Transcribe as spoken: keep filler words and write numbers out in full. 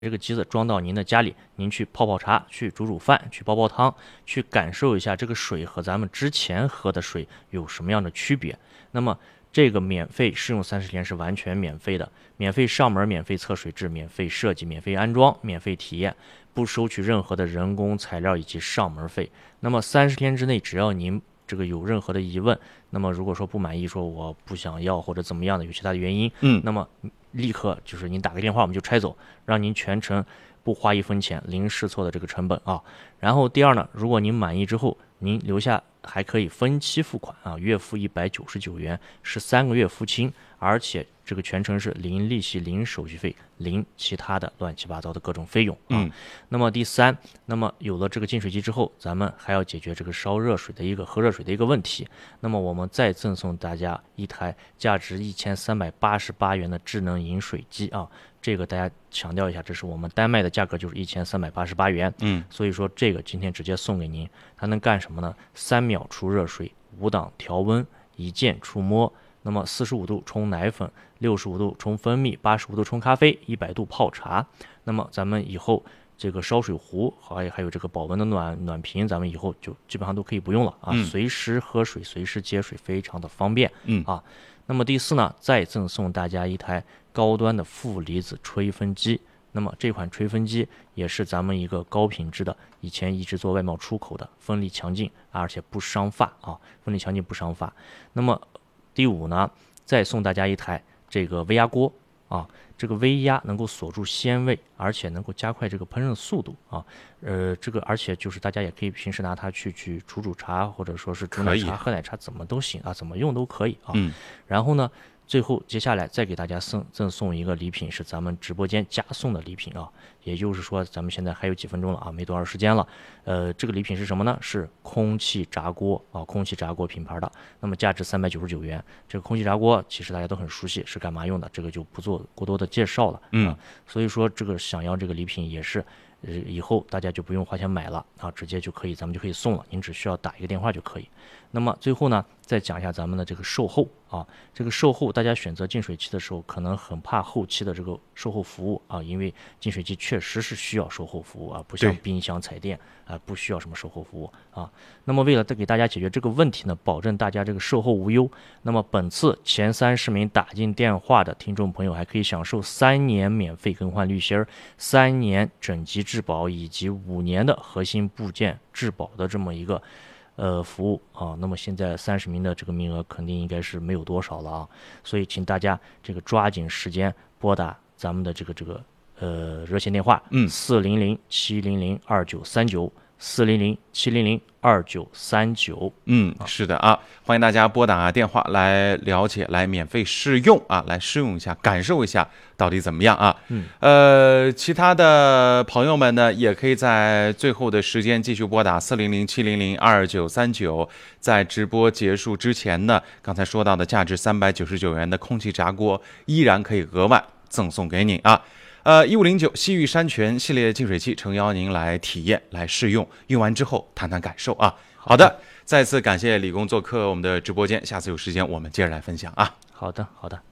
这个机子装到您的家里，您去泡泡茶，去煮煮饭，去煲煲汤，去感受一下这个水和咱们之前喝的水有什么样的区别。那么这个免费试用三十天是完全免费的，免费上门，免费测水质，免费设计，免费安装，免费体验，不收取任何的人工材料以及上门费。那么三十天之内，只要您这个有任何的疑问，那么如果说不满意，说我不想要或者怎么样的，有其他的原因， 嗯， 那么立刻就是您打个电话，我们就拆走，让您全程不花一分钱，零试错的这个成本啊。然后第二呢，如果您满意之后，您留下还可以分期付款啊，月付一百九十九元，是三个月付清，而且这个全程是零利息、零手续费、零其他的乱七八糟的各种费用啊。 嗯， 那么第三，那么有了这个净水机之后，咱们还要解决这个烧热水的一个喝热水的一个问题。那么我们再赠送大家一台价值一千三百八十八元的智能饮水机啊。这个大家强调一下，这是我们单卖的价格就是一千三百八十八元。 嗯， 所以说这个今天直接送给您，它能干什么呢？三秒出热水，五档调温，一键触摸。那么四十五度冲奶粉，六十五度冲蜂蜜，八十五度冲咖啡，一百度泡茶。那么咱们以后这个烧水壶，还还有这个保温的暖暖瓶，咱们以后就基本上都可以不用了啊， 嗯、 随时喝水，随时接水，非常的方便。 嗯啊，那么第四呢，再赠送大家一台高端的负离子吹风机。那么这款吹风机也是咱们一个高品质的，以前一直做外贸出口的，风力强劲，而且不伤发啊，风力强劲不伤发。那么第五呢，再送大家一台这个微压锅啊，这个微压能够锁住鲜味，而且能够加快这个烹饪速度啊。呃，这个而且就是大家也可以平时拿它去去煮煮茶，或者说是煮奶茶、喝奶茶，怎么都行啊，怎么用都可以啊。 嗯， 然后呢，最后接下来再给大家赠赠送一个礼品，是咱们直播间加送的礼品啊。也就是说，咱们现在还有几分钟了啊，没多少时间了。呃，这个礼品是什么呢？是空气炸锅啊，空气炸锅品牌的，那么价值三百九十九元。这个空气炸锅其实大家都很熟悉，是干嘛用的？这个就不做过多的介绍了。 嗯、 啊，所以说这个想要这个礼品也是。呃，以后大家就不用花钱买了啊，直接就可以，咱们就可以送了，您只需要打一个电话就可以。那么最后呢，再讲一下咱们的这个售后啊，这个售后大家选择净水器的时候，可能很怕后期的这个售后服务啊，因为净水器确实是需要售后服务啊，不像冰箱、彩电啊，不需要什么售后服务啊。那么为了给大家解决这个问题呢，保证大家这个售后无忧，那么本次前三十名打进电话的听众朋友还可以享受三年免费更换滤芯、三年整机质保以及五年的核心部件质保的这么一个呃服务啊。那么现在三十名的这个名额肯定应该是没有多少了啊，所以请大家这个抓紧时间拨打咱们的这个这个呃热线电话， 嗯， 四零零七零零二九三九。四零零七零零二九三九。 嗯，是的啊，欢迎大家拨打电话来了解，来免费试用啊，来试用一下，感受一下到底怎么样啊。 嗯， 呃，其他的朋友们呢，也可以在最后的时间继续拨打四零零七零零二九三九。在直播结束之前呢，刚才说到的价值三百九十九元的空气炸锅依然可以额外赠送给你啊。呃，一五零九西域山泉系列净水器诚邀您来体验、来试用，用完之后谈谈感受啊。好的，再次感谢李工做客我们的直播间，下次有时间我们接着来分享啊。 好的，好的。